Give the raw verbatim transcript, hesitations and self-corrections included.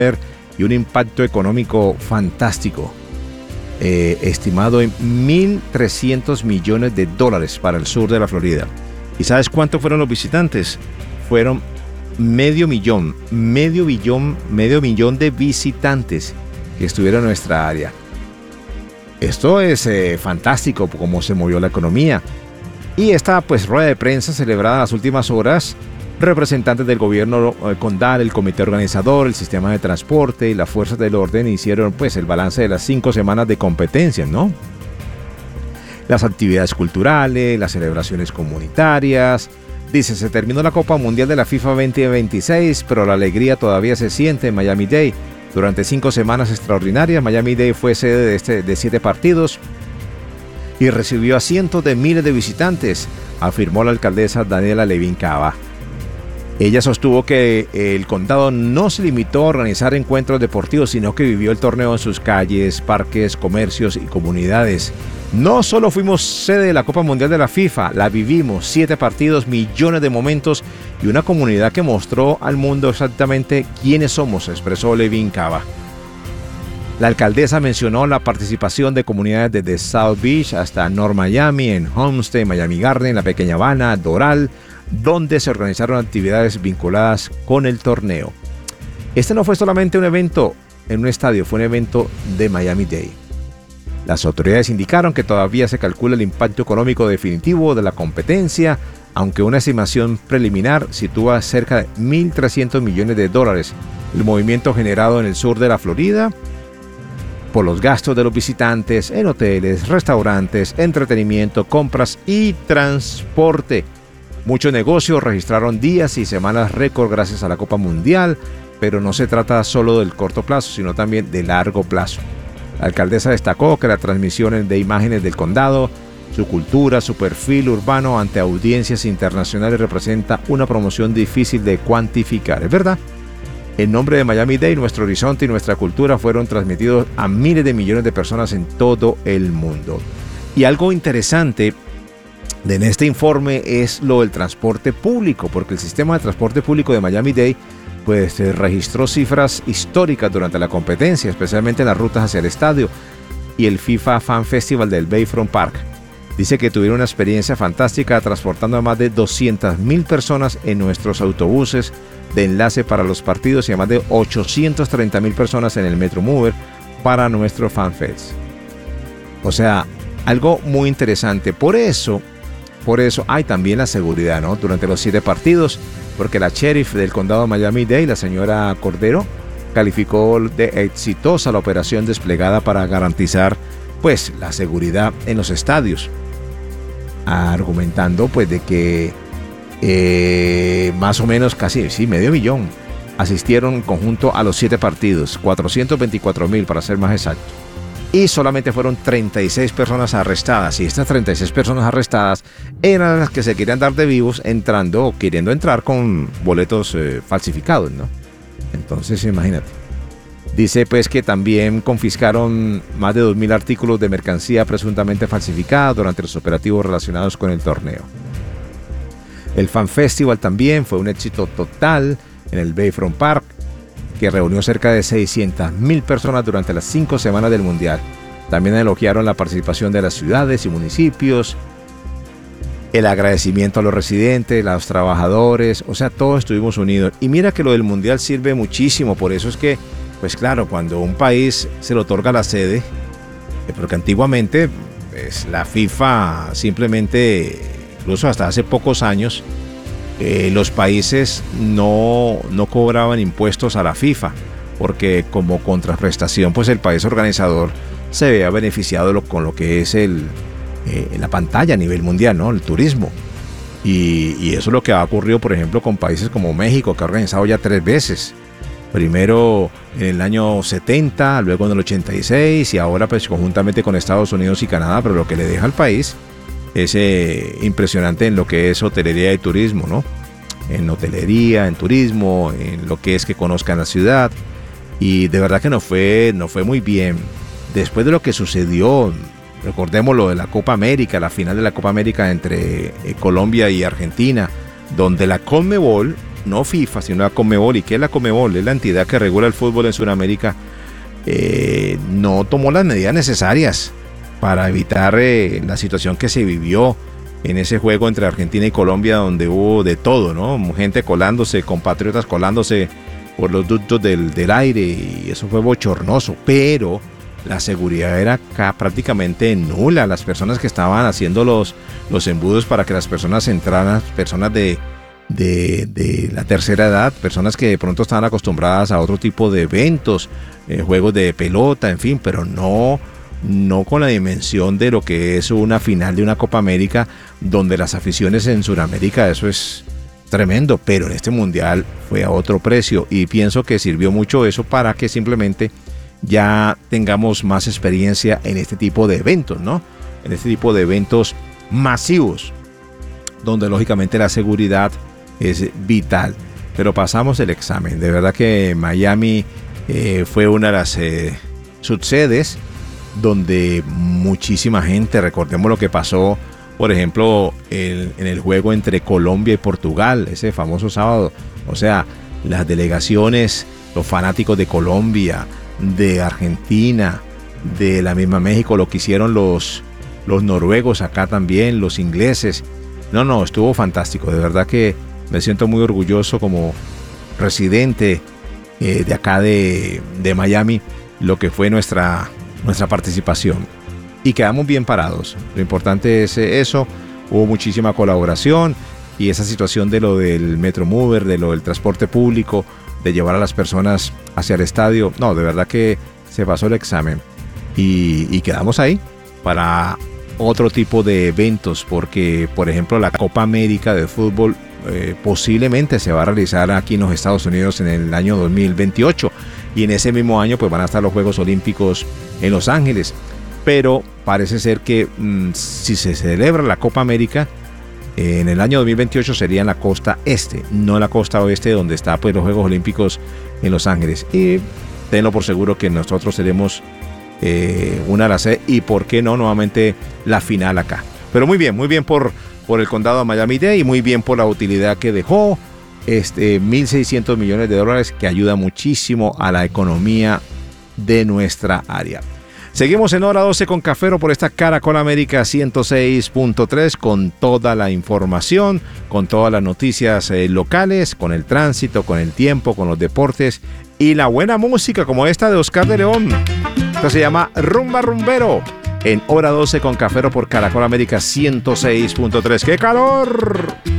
y un impacto económico fantástico, eh, estimado en mil trescientos millones de dólares para el sur de la Florida. ¿Y sabes cuántos fueron los visitantes? Fueron medio millón, medio billón, medio millón de visitantes que estuvieron en nuestra área. Esto es eh, fantástico cómo se movió la economía. Y esta pues rueda de prensa celebrada en las últimas horas, representantes del gobierno eh, condal, el comité organizador, el sistema de transporte y las fuerzas del orden hicieron pues el balance de las cinco semanas de competencias, ¿no? Las actividades culturales, las celebraciones comunitarias. Dice, se terminó la Copa Mundial de la FIFA veinte veintiséis, pero la alegría todavía se siente en Miami-Dade. Durante cinco semanas extraordinarias, Miami-Dade fue sede de, este, de siete partidos y recibió a cientos de miles de visitantes, afirmó la alcaldesa Daniela Levin Cava. Ella sostuvo que el condado no se limitó a organizar encuentros deportivos, sino que vivió el torneo en sus calles, parques, comercios y comunidades. No solo fuimos sede de la Copa Mundial de la FIFA, la vivimos, siete partidos, millones de momentos y una comunidad que mostró al mundo exactamente quiénes somos, expresó Levin Cava. La alcaldesa mencionó la participación de comunidades desde South Beach hasta North Miami, en Homestead, Miami Garden, La Pequeña Habana, Doral, donde se organizaron actividades vinculadas con el torneo. Este no fue solamente un evento en un estadio, fue un evento de Miami-Dade. Las autoridades indicaron que todavía se calcula el impacto económico definitivo de la competencia, aunque una estimación preliminar sitúa cerca de mil trescientos millones de dólares el movimiento generado en el sur de la Florida por los gastos de los visitantes en hoteles, restaurantes, entretenimiento, compras y transporte. Muchos negocios registraron días y semanas récord gracias a la Copa Mundial, pero no se trata solo del corto plazo, sino también de largo plazo. La alcaldesa destacó que la transmisión de imágenes del condado, su cultura, su perfil urbano ante audiencias internacionales representa una promoción difícil de cuantificar. Es verdad, en nombre de Miami-Dade, nuestro horizonte y nuestra cultura fueron transmitidos a miles de millones de personas en todo el mundo. Y algo interesante en este informe es lo del transporte público, porque el sistema de transporte público de Miami-Dade pues eh, registró cifras históricas durante la competencia, especialmente en las rutas hacia el estadio y el FIFA Fan Festival del Bayfront Park. Dice que tuvieron una experiencia fantástica transportando a más de doscientas mil personas en nuestros autobuses de enlace para los partidos y a más de ochocientas treinta mil personas en el Metro Mover para nuestro Fan Fest. O sea, algo muy interesante. Por eso, por eso hay también la seguridad, ¿no? Durante los siete partidos, porque la sheriff del condado de Miami-Dade, la señora Cordero, calificó de exitosa la operación desplegada para garantizar pues la seguridad en los estadios, argumentando pues de que eh, más o menos casi sí, medio millón asistieron en conjunto a los siete partidos, cuatrocientos veinticuatro mil para ser más exacto, y solamente fueron treinta y seis personas arrestadas, y estas treinta y seis personas arrestadas eran las que se querían dar de vivos entrando o queriendo entrar con boletos eh, falsificados, ¿no? Entonces imagínate. Dice pues que también confiscaron más de dos mil artículos de mercancía presuntamente falsificada durante los operativos relacionados con el torneo. El Fan Festival también fue un éxito total en el Bayfront Park, que reunió cerca de seiscientas mil personas durante las cinco semanas del Mundial. También elogiaron la participación de las ciudades y municipios, el agradecimiento a los residentes, a los trabajadores, o sea, todos estuvimos unidos. Y mira que lo del Mundial sirve muchísimo, por eso es que, pues claro, cuando un país se le otorga la sede, porque antiguamente pues, la FIFA simplemente, incluso hasta hace pocos años, eh, los países no, no cobraban impuestos a la FIFA, porque como contraprestación, pues el país organizador se veía beneficiado lo, con lo que es el, eh, la pantalla a nivel mundial, ¿no? El turismo. Y, y eso es lo que ha ocurrido, por ejemplo, con países como México, que ha organizado ya tres veces. Primero en el año setenta, luego en el ochenta y seis y ahora pues conjuntamente con Estados Unidos y Canadá, pero lo que le deja al país es eh, impresionante en lo que es hotelería y turismo, ¿no? En hotelería, en turismo, en lo que es que conozcan la ciudad. Y de verdad que no fue, no fue muy bien. Después de lo que sucedió, recordemos lo de la Copa América, la final de la Copa América entre eh, Colombia y Argentina, donde la Conmebol no FIFA, sino la Conmebol. ¿Y qué es la Conmebol? Es la entidad que regula el fútbol en Sudamérica. Eh, no tomó las medidas necesarias para evitar eh, la situación que se vivió en ese juego entre Argentina y Colombia, donde hubo de todo, ¿no? Gente colándose, compatriotas colándose por los ductos del, del aire, y eso fue bochornoso, pero la seguridad era acá prácticamente nula. Las personas que estaban haciendo los, los embudos para que las personas entraran, personas de, de, de la tercera edad, personas que de pronto estaban acostumbradas a otro tipo de eventos, eh, juegos de pelota, en fin, pero no, no con la dimensión de lo que es una final de una Copa América, donde las aficiones en Sudamérica, eso es tremendo, pero en este mundial fue a otro precio, y pienso que sirvió mucho eso para que simplemente ya tengamos más experiencia en este tipo de eventos, ¿no? En este tipo de eventos masivos, donde lógicamente la seguridad es vital. Pero pasamos el examen. De verdad que Miami eh, fue una de las eh, subsedes donde muchísima gente, recordemos lo que pasó, por ejemplo, el, en el juego entre Colombia y Portugal, ese famoso sábado. O sea, las delegaciones, los fanáticos de Colombia, de Argentina, de la misma México, lo que hicieron los, los noruegos acá también, los ingleses. No, no, estuvo fantástico. De verdad que me siento muy orgulloso como residente eh, de acá de, de Miami, lo que fue nuestra, nuestra participación. Y quedamos bien parados. Lo importante es eso. Hubo muchísima colaboración, y esa situación de lo del Metromover, de lo del transporte público, de llevar a las personas hacia el estadio. No, de verdad que se pasó el examen. Y, y quedamos ahí para otro tipo de eventos, porque, por ejemplo, la Copa América de fútbol eh, posiblemente se va a realizar aquí en los Estados Unidos en el año dos mil veintiocho. Y en ese mismo año pues van a estar los Juegos Olímpicos en Los Ángeles. Pero parece ser que mmm, si se celebra la Copa América en el año dos mil veintiocho, sería en la costa este, no en la costa oeste, donde está pues los Juegos Olímpicos en Los Ángeles. Y tenlo por seguro que nosotros seremos eh, una de las sede, y por qué no nuevamente la final acá. Pero muy bien, muy bien por, por el condado de Miami-Dade, y muy bien por la utilidad que dejó, este mil seiscientos millones de dólares, que ayuda muchísimo a la economía de nuestra área. Seguimos en Hora doce con Cafero por esta Caracol América ciento seis punto tres, con toda la información, con todas las noticias eh, locales, con el tránsito, con el tiempo, con los deportes y la buena música como esta de Oscar de León. Esto se llama Rumba Rumbero en Hora doce con Cafero por Caracol América ciento seis punto tres. ¡Qué calor!